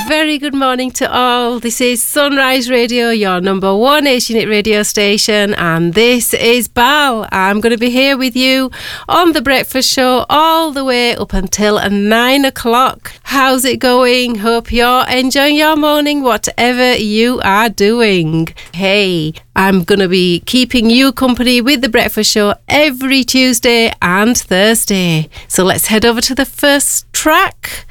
very good morning to all. This is Sunrise Radio, your number one Asianate radio station, and this is Bal. I'm going to be here with you on The Breakfast Show all the way up until 9 o'clock. How's it going? Hope you're enjoying your morning, whatever you are doing. Hey, I'm going to be keeping you company with The Breakfast Show every Tuesday and Thursday. So let's head over to the first track.